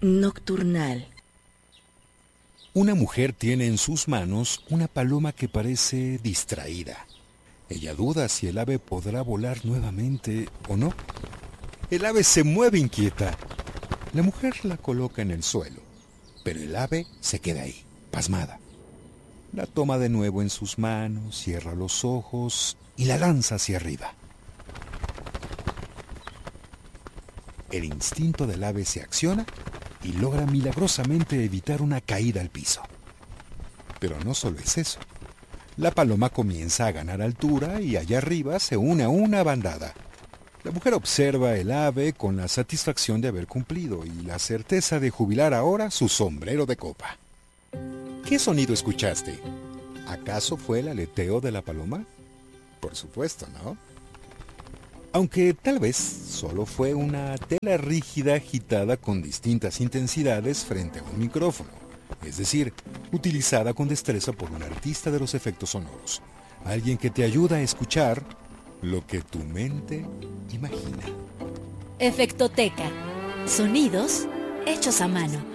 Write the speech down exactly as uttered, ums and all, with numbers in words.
Nocturnal. Una mujer tiene en sus manos una paloma que parece distraída. Ella duda si el ave podrá volar nuevamente o no. El ave se mueve inquieta. La mujer la coloca en el suelo, pero el ave se queda ahí, pasmada. La toma de nuevo en sus manos, cierra los ojos y la lanza hacia arriba. El instinto del ave se acciona y logra milagrosamente evitar una caída al piso. Pero no solo es eso. La paloma comienza a ganar altura y allá arriba se une a una bandada. La mujer observa el ave con la satisfacción de haber cumplido y la certeza de jubilar ahora su sombrero de copa. ¿Qué sonido escuchaste? ¿Acaso fue el aleteo de la paloma? Por supuesto, ¿no? Aunque tal vez solo fue una tela rígida agitada con distintas intensidades frente a un micrófono, es decir, utilizada con destreza por un artista de los efectos sonoros, alguien que te ayuda a escuchar lo que tu mente imagina. Efectoteca. Sonidos hechos a mano.